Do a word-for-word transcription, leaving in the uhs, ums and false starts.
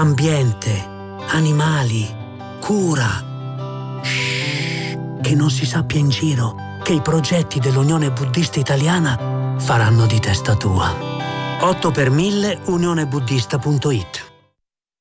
ambiente, animali, cura. Shh, che non si sappia in giro che i progetti dell'Unione Buddista Italiana faranno di testa tua. otto per mille unionebuddista punto it